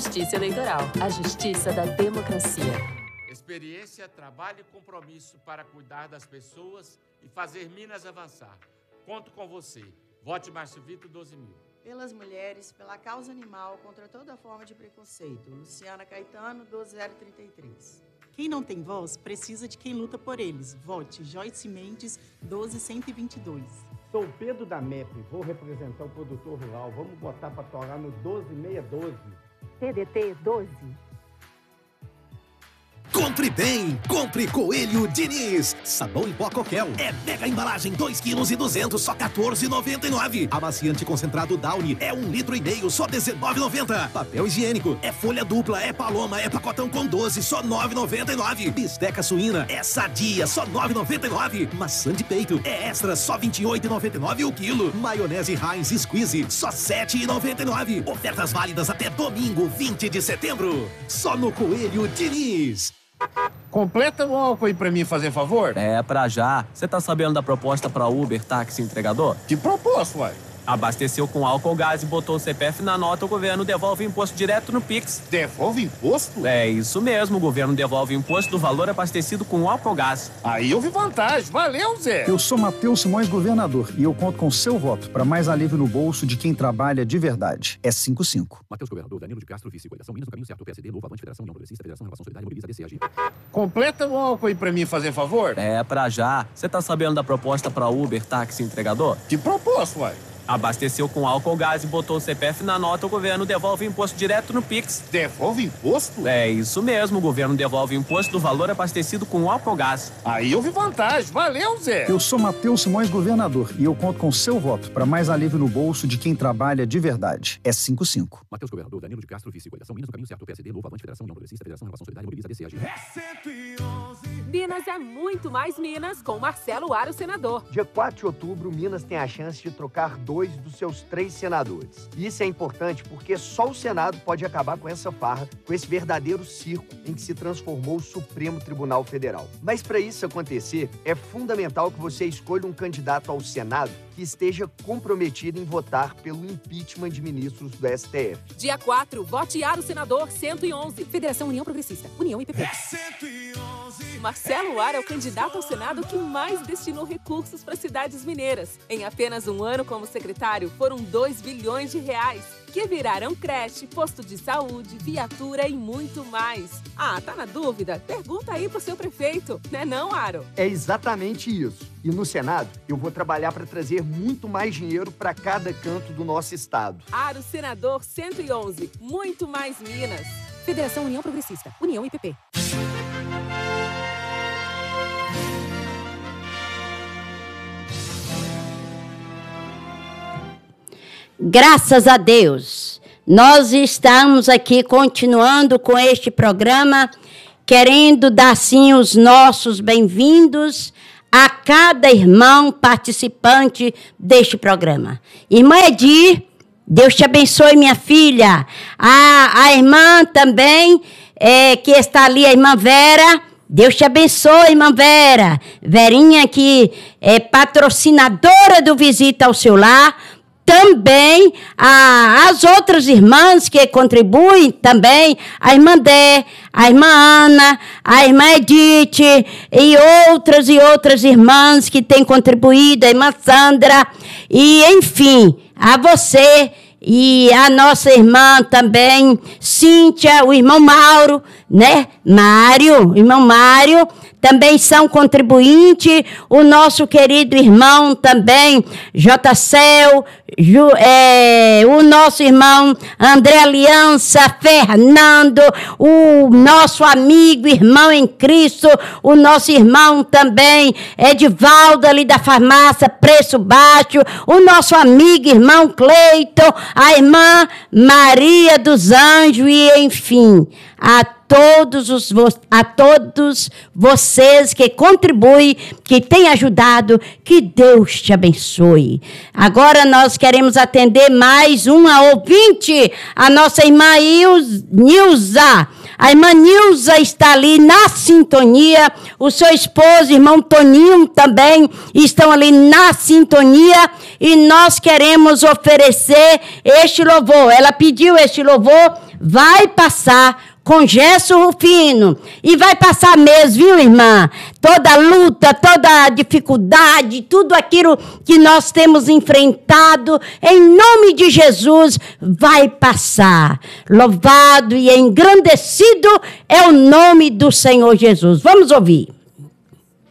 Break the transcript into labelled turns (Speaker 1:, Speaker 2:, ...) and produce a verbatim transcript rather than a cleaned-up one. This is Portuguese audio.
Speaker 1: Justiça Eleitoral, a justiça da democracia.
Speaker 2: Experiência, trabalho e compromisso para cuidar das pessoas e fazer Minas avançar. Conto com você. Vote Márcio Vitor, doze mil.
Speaker 3: Pelas mulheres, pela causa animal, contra toda forma de preconceito. Luciana Caetano, doze mil trinta e três.
Speaker 4: Quem não tem voz, precisa de quem luta por eles. Vote Joyce Mendes, doze mil cento e vinte e dois.
Speaker 5: Sou Pedro da M E P, vou representar o produtor rural. Vamos botar para torar no doze mil seiscentos e doze.
Speaker 6: T D T doze.
Speaker 7: Compre bem, compre Coelho Diniz. Sabão em pó Coquel. É mega embalagem, dois quilos e duzentos, só quatorze reais e noventa e nove centavos. Amaciante concentrado Downy, é um litro e meio, só dezenove reais e noventa centavos. Papel higiênico, é folha dupla, é paloma, é pacotão com doze, só nove reais e noventa e nove centavos. Bisteca suína, é sadia, só nove reais e noventa e nove centavos. Maçã de peito, é extra, só vinte e oito reais e noventa e nove centavos o quilo. Maionese Heinz Squeeze, só sete reais e noventa e nove centavos. Ofertas válidas até domingo, vinte de setembro. Só no Coelho Diniz.
Speaker 8: Completa o álcool aí pra mim, fazer favor?
Speaker 9: É, pra já. Você tá sabendo da proposta pra Uber, táxi entregador?
Speaker 8: Que proposta, uai?
Speaker 9: Abasteceu com álcool gás e botou o C P F na nota, o governo devolve o imposto direto no Pix.
Speaker 8: Devolve imposto?
Speaker 9: É isso mesmo, o governo devolve o imposto do valor abastecido com álcool gás.
Speaker 8: Aí eu vi vantagem. Valeu, Zé!
Speaker 10: Eu sou Matheus Simões, governador, e eu conto com seu voto para mais alívio no bolso de quem trabalha de verdade. É cinco cinco.
Speaker 11: Matheus, governador, Danilo de Castro, vice, coligação Minas no caminho certo, P S D, Novo, Avante, Federação, União Progressista, Federação, Renovação Solidária, Mobiliza, D C, A G.
Speaker 8: Completa o álcool aí pra mim, fazer favor?
Speaker 9: É, pra já. Você tá sabendo da proposta pra Uber, táxi entregador?
Speaker 8: Que proposta, uai?
Speaker 9: Abasteceu com álcool gás e botou o C P F na nota, o governo devolve o imposto direto no Pix.
Speaker 8: Devolve imposto?
Speaker 9: É isso mesmo, o governo devolve o imposto do valor abastecido com álcool gás.
Speaker 8: Aí eu vi vantagem. Valeu, Zé!
Speaker 10: Eu sou Matheus Simões, governador, e eu conto com seu voto para mais alívio no bolso de quem trabalha de verdade. É cinco cinco.
Speaker 11: Matheus, governador, Danilo de Castro, vice, coligação Minas no caminho certo, P S D, Novo, Avante, Federação, União Progressista, Federação, Renovação Solidária, Mobiliza, D C, A G.
Speaker 12: Minas é muito mais Minas com Marcelo Aro, senador.
Speaker 13: Dia quatro de outubro, Minas tem a chance de trocar dois dos seus três senadores. E isso é importante porque só o Senado pode acabar com essa farra, com esse verdadeiro circo em que se transformou o Supremo Tribunal Federal. Mas para isso acontecer, é fundamental que você escolha um candidato ao Senado que esteja comprometido em votar pelo impeachment de ministros do S T F.
Speaker 12: Dia quatro, vote Aro, senador cento e onze. Federação União Progressista, União I P P.
Speaker 14: cento e onze.
Speaker 12: Marcelo Aro é o candidato ao Senado que mais destinou recursos para cidades mineiras. Em apenas um ano como secretário, foram dois bilhões de reais, que viraram creche, posto de saúde, viatura e muito mais. Ah, tá na dúvida? Pergunta aí pro seu prefeito, né não, Aro?
Speaker 13: É exatamente isso. E no Senado, eu vou trabalhar para trazer muito mais dinheiro para cada canto do nosso estado.
Speaker 12: Aro, senador cento e onze. Muito mais Minas.
Speaker 1: Federação União Progressista, União I P P.
Speaker 15: Graças a Deus, nós estamos aqui continuando com este programa, querendo dar sim os nossos bem-vindos a cada irmão participante deste programa. Irmã Edir, Deus te abençoe, minha filha. A, a irmã também, é, que está ali, a irmã Vera, Deus te abençoe, irmã Vera. Verinha, que é patrocinadora do Visita ao Seu Lar. Também a, as outras irmãs que contribuem também, a irmã Dé, a irmã Ana, a irmã Edith e outras e outras irmãs que têm contribuído, a irmã Sandra, e enfim, a você e a nossa irmã também, Cíntia, o irmão Mauro, né? Mário, irmão Mário, também são contribuintes, o nosso querido irmão também, J. Cel, Ju, é, o nosso irmão André Aliança, Fernando, o nosso amigo, irmão em Cristo, o nosso irmão também, Edivaldo ali da farmácia, Preço Baixo, o nosso amigo, irmão Cleiton, a irmã Maria dos Anjos e, enfim, a todos, os, a todos vocês que contribuem, que têm ajudado, que Deus te abençoe. Agora nós queremos atender mais uma ouvinte, a nossa irmã Nilza. A irmã Nilza está ali na sintonia, o seu esposo, irmão Toninho, também estão ali na sintonia e nós queremos oferecer este louvor. Ela pediu este louvor. vai passar com Gerson Rufino. E vai passar mesmo, viu, irmã? Toda luta, toda dificuldade, tudo aquilo que nós temos enfrentado, em nome de Jesus, vai passar. Louvado e engrandecido é o nome do Senhor Jesus. Vamos ouvir.